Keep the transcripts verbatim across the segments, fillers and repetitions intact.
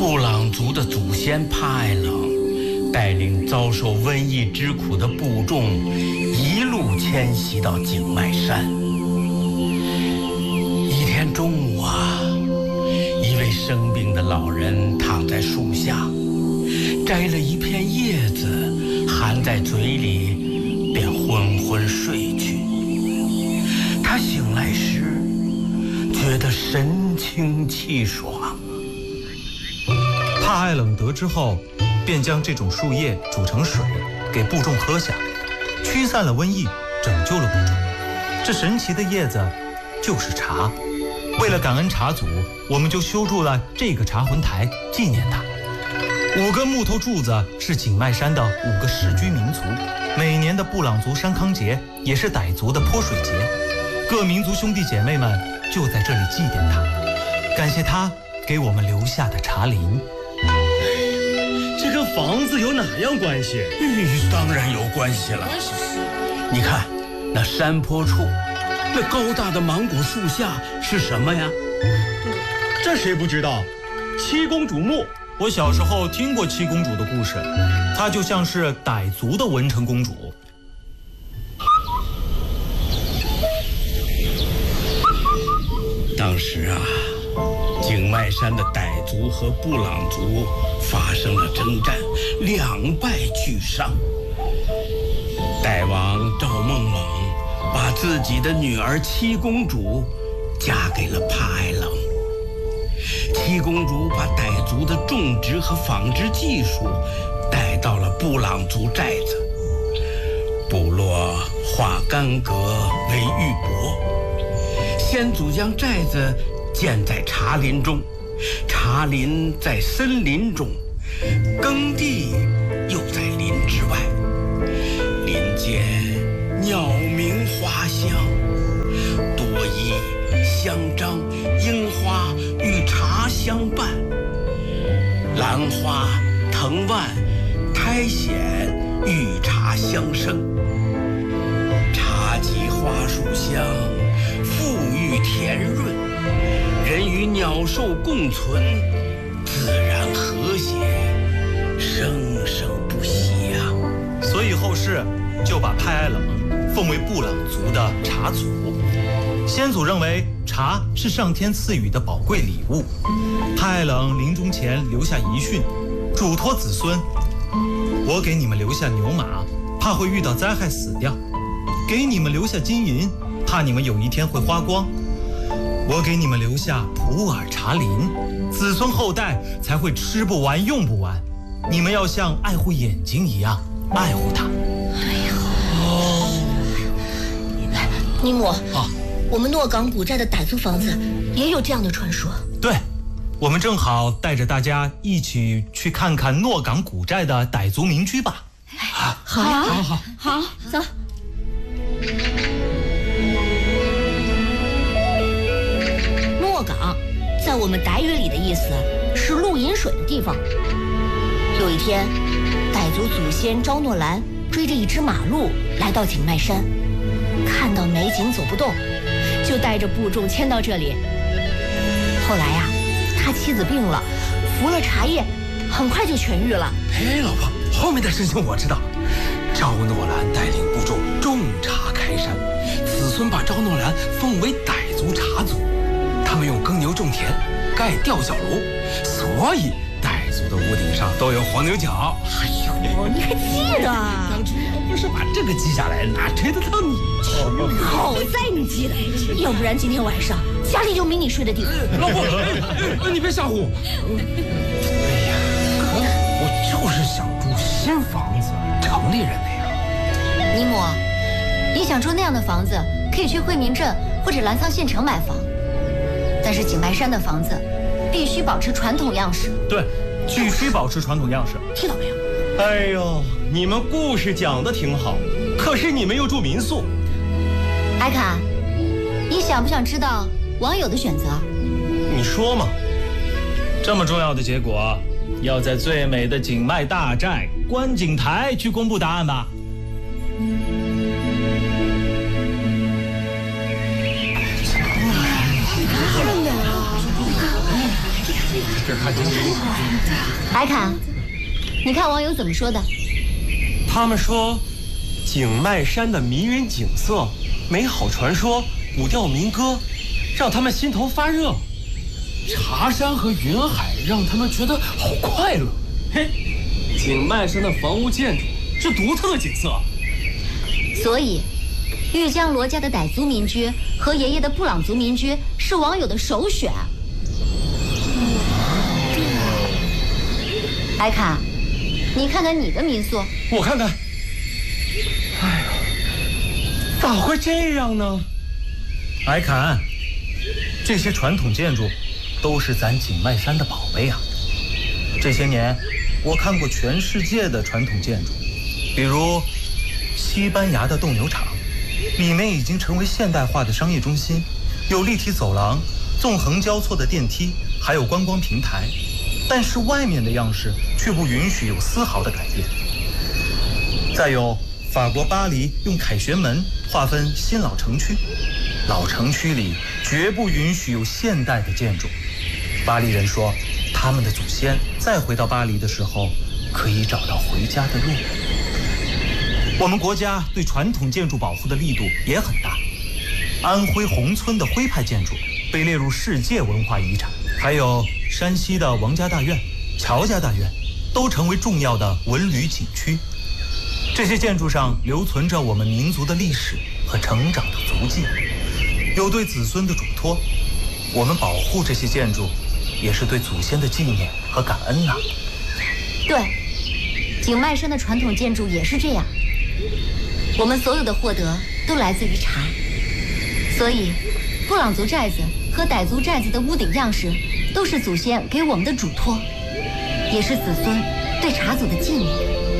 布朗族的祖先帕艾冷带领遭受瘟疫之苦的部众一路迁徙到景迈山。一天中午啊，一位生病的老人躺在树下，摘了一片叶子含在嘴里，便昏昏睡去。他醒来时觉得神清气爽。 帕艾冷得知后，便将这种树叶煮成水给部众喝下，驱散了瘟疫，拯救了部众。这神奇的叶子就是茶。为了感恩茶祖，我们就修筑了这个茶魂台纪念他。五根木头柱子是景迈山的五个世居民族，每年的布朗族山康节也是傣族的泼水节，各民族兄弟姐妹们就在这里祭奠他，感谢他给我们留下的茶林。 这跟房子有哪样关系？ 嗯，当然有关系了。你看，那山坡处，那高大的芒果树下是什么呀？ 这谁不知道？七公主墓。 我小时候听过七公主的故事，她就像是傣族的文成公主。 当时啊，景迈山的傣族和布朗族发生了征战，两败俱伤。傣王赵孟猛把自己的女儿七公主嫁给了帕艾冷。七公主把傣族的种植和纺织技术带到了布朗族寨子，部落化干戈为玉帛。先祖将寨子建在茶林中，茶林在森林中，耕地又在林之外。林间鸟鸣花香，多依香樟、樱花与茶相伴，兰花、藤蔓、苔藓与茶相生。茶畦花树香，馥郁甜润，人与鸟兽共存，自然和谐，生生不息啊！ 所以后世就把帕艾冷奉为布朗族的茶祖。先祖认为茶是上天赐予的宝贵礼物。帕艾冷临终前留下遗训，嘱托子孙：我给你们留下牛马，怕会遇到灾害死掉；给你们留下金银，怕你们有一天会花光；我给你们留下普洱茶林，子孙后代才会吃不完用不完。你们要像爱护眼睛一样爱护它。 对呀。哦。尼姆啊，我们诺岗古寨的傣族房子也有这样的传说。 对，我们正好带着大家一起去看看诺岗古寨的傣族民居吧。 好呀， 好好好，走。诺岗在我们傣语里的意思是露饮水的地方。有一天，傣族祖先昭诺兰追着一只马鹿来到景迈山，看到美景走不动，就带着部众迁到这里。后来呀，他妻子病了，服了茶叶，很快就痊愈了。 哎，老婆，后面的事情我知道。昭诺兰带领部众种茶开山，子孙把昭诺兰奉为傣族茶祖。他们用耕牛种田，盖吊脚楼，所以傣族的屋顶上都有黄牛角。 哎呦，你还记得？ 当初要不是把这个记下来，哪追得到你去？ 好在你记得，要不然今天晚上家里就没你睡的地方。 老婆，哎哎，你别吓唬我。哎呀，我就是想住新房子，城里人那样。 尼姆，你想住那样的房子，可以去惠民镇或者澜沧县城买房，但是景迈山的房子必须保持传统样式。 对，必须保持传统样式。 听到没有？ 哎呦，你们故事讲得挺好，可是你们又住民宿。 艾卡，你想不想知道网友的选择？ 你说嘛。 这么重要的结果，要在最美的景迈大寨观景台去公布答案吧。 这看清楚。 白侃，你看网友怎么说的？ 他们说，景迈山的迷人景色、美好传说、古调民歌，让他们心头发热。 茶山和云海让他们觉得好快乐。 嘿，景迈山的房屋建筑是独特的景色。 所以，玉江罗家的傣族民居和爷爷的布朗族民居是网友的首选。艾卡，你看看你的民宿。 我看看。哎呀，咋会这样呢？ 艾侃，这些传统建筑都是咱景迈山的宝贝啊！这些年，我看过全世界的传统建筑，比如西班牙的斗牛场，里面已经成为现代化的商业中心，有立体走廊、纵横交错的电梯，还有观光平台，但是外面的样式却不允许有丝毫的改变。再有，法国巴黎用凯旋门划分新老城区，老城区里绝不允许有现代的建筑。巴黎人说，他们的祖先再回到巴黎的时候，可以找到回家的路。我们国家对传统建筑保护的力度也很大，安徽宏村的徽派建筑被列入世界文化遗产，还有山西的王家大院、乔家大院，都成为重要的文旅景区。这些建筑上留存着我们民族的历史和成长的足迹，有对子孙的嘱托。我们保护这些建筑，也是对祖先的纪念和感恩呐。 对，景迈山的传统建筑也是这样。我们所有的获得都来自于茶，所以布朗族寨子和傣族寨子的屋顶样式都是祖先给我们的嘱托，也是子孙对茶祖的纪念。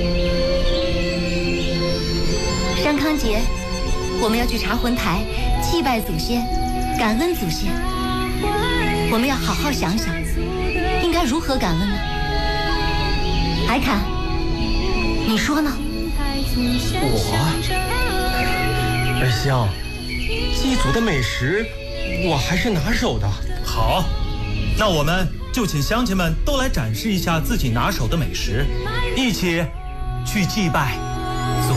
山康节，我们要去茶魂台祭拜祖先，感恩祖先。我们要好好想想，应该如何感恩呢？海侃，你说呢？ 我，二香，祭祖的美食，我还是拿手的。 好，那我们就请乡亲们都来展示一下自己拿手的美食，一起去祭拜